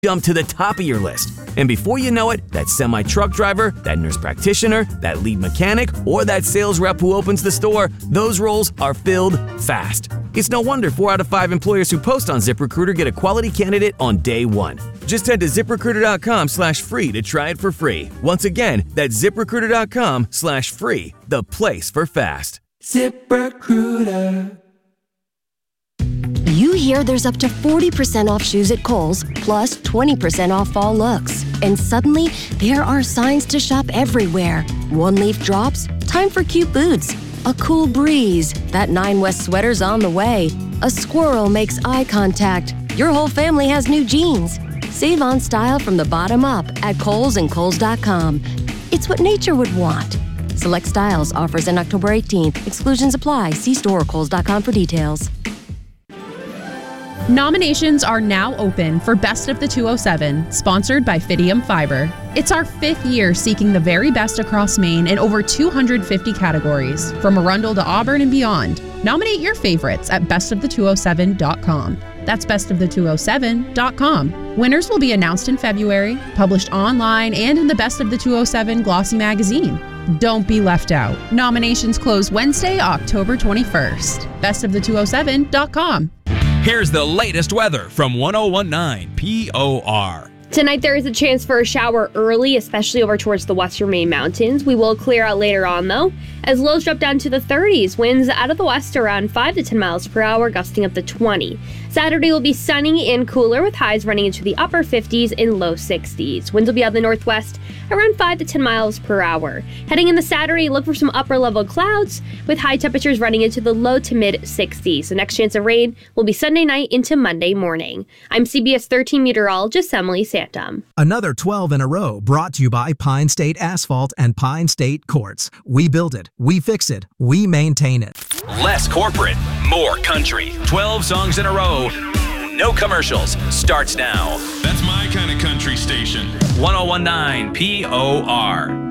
jump to the top of your list. And before you know it, that semi-truck driver, that nurse practitioner, that lead mechanic, or that sales rep who opens the store, those roles are filled fast. It's no wonder 4 out of 5 employers who post on ZipRecruiter get a quality candidate on day one. Just head to ZipRecruiter.com/free to try it for free. Once again, that's ZipRecruiter.com/free, the place for fast. ZipRecruiter. You hear there's up to 40% off shoes at Kohl's, plus 20% off fall looks. And suddenly, there are signs to shop everywhere. One leaf drops, time for cute boots. A cool breeze, that 9 West sweater's on the way. A squirrel makes eye contact. Your whole family has new jeans. Save on style from the bottom up at Kohl's and Kohl's.com. It's what nature would want. Select styles, offers in October 18th. Exclusions apply. See store or Kohl's.com for details. Nominations are now open for Best of the 207, sponsored by Fidium Fiber. It's our 5th year seeking the very best across Maine in over 250 categories, from Arundel to Auburn and beyond. Nominate your favorites at bestofthe207.com. That's bestofthe207.com. Winners will be announced in February, published online and in the Best of the 207 glossy magazine. Don't be left out. Nominations close Wednesday, October 21st. Bestofthe207.com. Here's the latest weather from 1019 POR. Tonight there is a chance for a shower early, especially over towards the western Maine mountains. We will clear out later on though, as lows drop down to the 30s. Winds out of the west around 5 to 10 miles per hour, gusting up to 20. Saturday will be sunny and cooler with highs running into the upper 50s and low 60s. Winds will be out of the northwest around 5 to 10 miles per hour. Heading into Saturday, look for some upper level clouds with high temperatures running into the low to mid 60s. The next chance of rain will be Sunday night into Monday morning. I'm CBS 13 meteorologist Emily Santum. Another 12 in a row brought to you by Pine State Asphalt and Pine State Quartz. We build it, we fix it, we maintain it. Less corporate, more country. 12 songs in a row. No commercials. Starts now. That's my kind of country station. 1019 POR.